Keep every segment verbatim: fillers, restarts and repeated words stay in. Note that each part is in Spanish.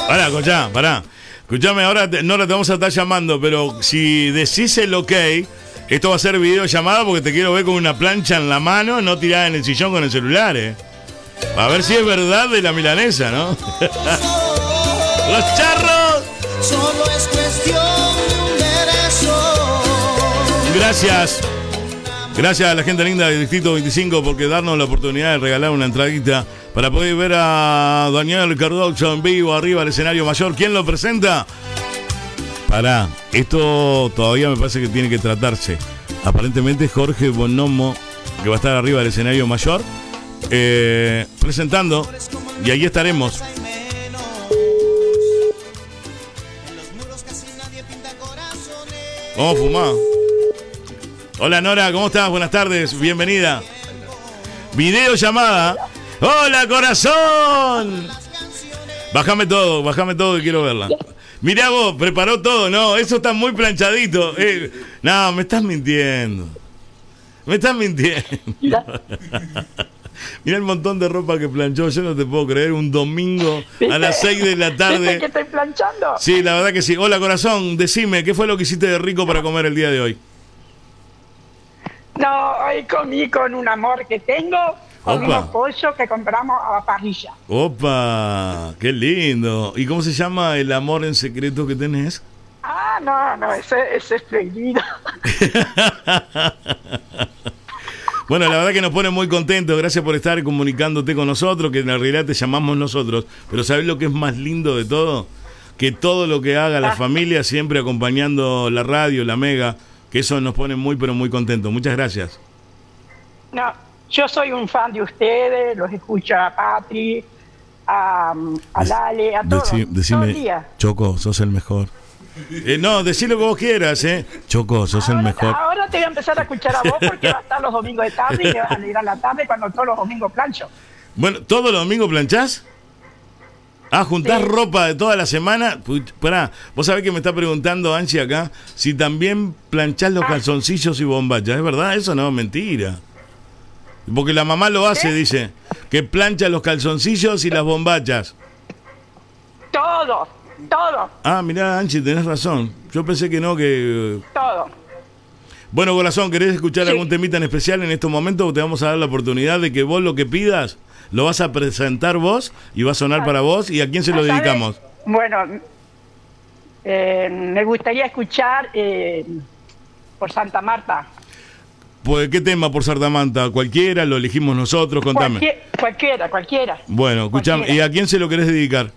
Pará, escuchá, pará. Escuchame, ahora te, no la te vamos a estar llamando, pero si decís el ok, esto va a ser videollamada porque te quiero ver con una plancha en la mano, no tirada en el sillón con el celular, eh. A ver si es verdad de la milanesa, ¿no? ¡Los charros! Solo es cuestión de eso. Gracias. Gracias a la gente linda del Distrito veinticinco por darnos la oportunidad de regalar una entradita para poder ver a Daniel Cardoso en vivo arriba del escenario mayor. ¿Quién lo presenta? Pará, esto todavía me parece que tiene que tratarse. Aparentemente Jorge Bonomo, que va a estar arriba del escenario mayor, eh, presentando, y ahí estaremos. Vamos a fumar. Hola Nora, ¿cómo estás? Buenas tardes, bienvenida. Videollamada. ¡Hola, corazón! Bájame todo, bájame todo que quiero verla. Mirá vos, preparó todo, no, eso está muy planchadito. Eh, no, me estás mintiendo. Me estás mintiendo. Mirá el montón de ropa que planchó, yo no te puedo creer, un domingo a las seis de la tarde. ¿Viste que estoy planchando? Sí, la verdad que sí. Hola, corazón, decime, ¿qué fue lo que hiciste de rico para comer el día de hoy? No, hoy comí con un amor que tengo, con unos pollos que compramos a la parrilla. ¡Opa! ¡Qué lindo! ¿Y cómo se llama el amor en secreto que tenés? Ah, no, no, ese, ese es prohibido. Bueno, la verdad que nos pone muy contentos. Gracias por estar comunicándote con nosotros, que en realidad te llamamos nosotros. Pero ¿sabés lo que es más lindo de todo? Que todo lo que haga la ah. familia, siempre acompañando la radio, la Mega, que eso nos pone muy, pero muy contentos. Muchas gracias. No, yo soy un fan de ustedes, los escucho a Patri, a, a Lale, a todos. Deci, decime, todo el día. Choco, sos el mejor. Eh, no, decí lo que vos quieras, ¿eh? Choco, sos ahora, el mejor. Ahora te voy a empezar a escuchar a vos porque va a estar los domingos de tarde y me vas a leer a la tarde cuando todos los domingos plancho. Bueno, ¿todos los domingos planchás? Ah, ¿juntás sí. ropa de toda la semana? Pará, vos sabés que me está preguntando Anchi acá si también planchás los ah. calzoncillos y bombachas. ¿Es verdad? Eso no, mentira. Porque la mamá lo hace, ¿sí? Dice, que plancha los calzoncillos y las bombachas. Todo, todo. Ah, mirá, Anchi, tenés razón. Yo pensé que no, que... Todo. Bueno, corazón, ¿querés escuchar sí. algún temita en especial en estos momentos? Te vamos a dar la oportunidad de que vos lo que pidas lo vas a presentar vos y va a sonar para vos. ¿Y a quién se lo dedicamos? Bueno, eh, me gustaría escuchar eh, por Santa Marta. Pues, ¿qué tema por Santa Marta? ¿Cualquiera? ¿Lo elegimos nosotros? Contame. Cualquier, cualquiera, cualquiera. Bueno, escuchame. ¿Y a quién se lo querés dedicar?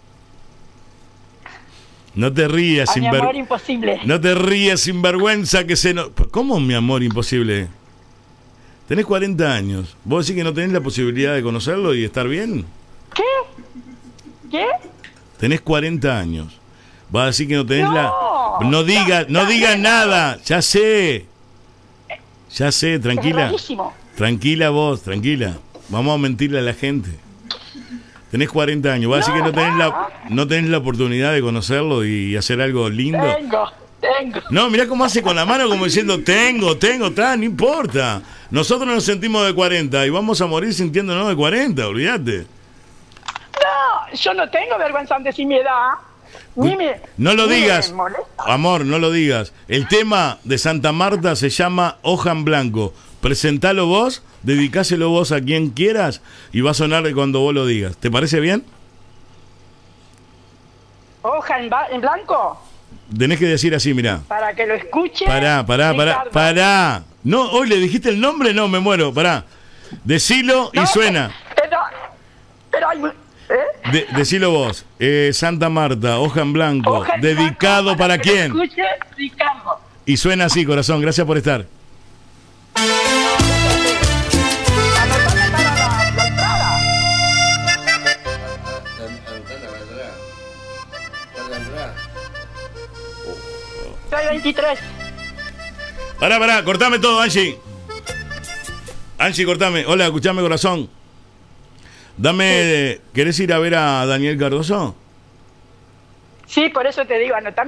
No te rías, a sin mi amor ver... imposible. No te rías, sin vergüenza que se no... ¿Cómo mi amor imposible? Tenés cuarenta años. ¿Vos decís que no tenés la posibilidad de conocerlo y estar bien? ¿Qué? ¿Qué? Tenés cuarenta años. Vas a decir que no tenés no, la... No digas, no digas nada. Ya sé. Ya sé, tranquila. Tranquila vos, tranquila. Vamos a mentirle a la gente. Tenés cuarenta años. Vas a decir que no tenés la, no tenés la oportunidad de conocerlo y hacer algo lindo. Tengo, tengo. No, mirá cómo hace con la mano como diciendo, tengo, tengo, tal, no importa. Nosotros nos sentimos de cuarenta y vamos a morir sintiéndonos de cuarenta, olvídate. No, yo no tengo vergüenza de decir mi edad. Ni me, no lo ni digas, amor, no lo digas. El tema de Santa Marta se llama Hoja en Blanco. Presentalo vos, dedicáselo vos a quien quieras y va a sonar cuando vos lo digas. ¿Te parece bien? ¿Hoja en, en blanco? Tenés que decir así, mirá. Para que lo escuche. Pará, pará, pará, pará. No, hoy le dijiste el nombre, no, me muero, pará. Decilo y no, suena. Pero, pero hay... ¿Eh? De, decilo vos, eh, Santa Marta, Hoja en Blanco, hoja en dedicado blanco, para, para quién. Escuche, Ricardo. Y suena así, corazón, gracias por estar. veintitrés. Pará, pará, cortame todo, Angie. Angie, cortame. Hola, escuchame, corazón. Dame, sí. ¿Querés ir a ver a Daniel Cardoso? Sí, por eso te digo, anotame.